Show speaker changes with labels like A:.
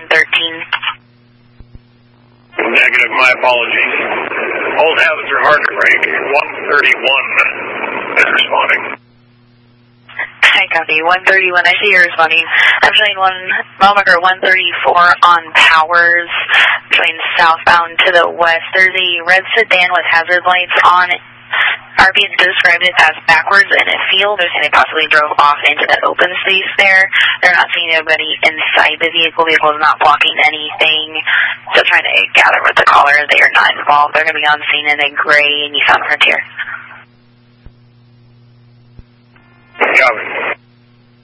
A: 13.
B: Negative, my apologies. Old habits are hard to break. 131 is responding.
A: I copy. 131, I see you're responding. I'm showing mile marker 134 on Powers, showing southbound to the west. There's a red sedan with hazard lights on. RPs described it as backwards in a field. They're saying they possibly drove off into that open space there. They're not seeing anybody inside the vehicle. The vehicle is not blocking anything. So trying to gather with the caller. They are not involved. They're going to be on scene in a gray Nissan Frontier.
B: Copy.